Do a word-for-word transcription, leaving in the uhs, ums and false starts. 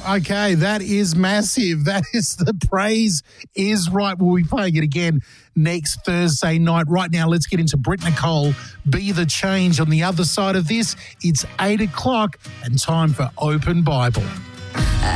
Okay, that is massive. That is the Praise Is Right. We'll be playing it again next Thursday night. Right now, let's get into Britt Nicole, Be the Change. On the other side of this, it's eight o'clock and time for Open Bible.